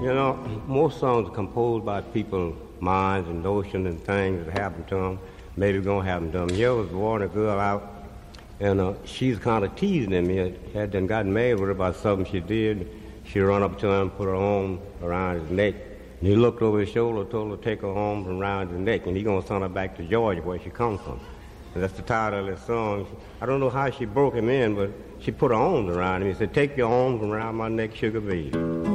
You know, most songs are composed by people's minds and notions and things that happen to them. Maybe going to happen to them. Here was born a girl out, and she's kind of teasing me. Had done gotten mad with her about something she did. She run up to him and put her arm around his neck. And he looked over his shoulder, told her to take her arm around his neck, and he going to send her back to Georgia, where she comes from. And that's the title of this song. I don't know how she broke him in, but she put her arms around him. He said, take your arms around my neck, sugar baby.